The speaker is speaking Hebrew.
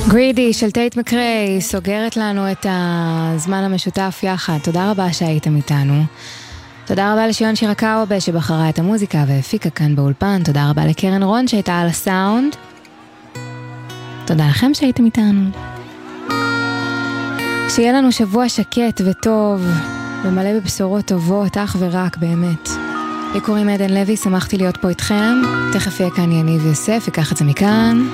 גרידי של טייט מקריי סוגרת לנו את הזמן המשותף יחד. תודה רבה שהייתם איתנו. תודה רבה לשיון שירקאובה שבחרה את המוזיקה והפיקה כאן באולפן. תודה רבה לקרן רון שהייתה על הסאונד. תודה לכם שהייתם איתנו. שיהיה לנו שבוע שקט וטוב ומלא בבשורות טובות, אך ורק באמת. לי קוראים עדן לוי, שמחתי להיות פה איתכם. תכף יהיה כאן יניב יוסף, יקח את זה מכאן.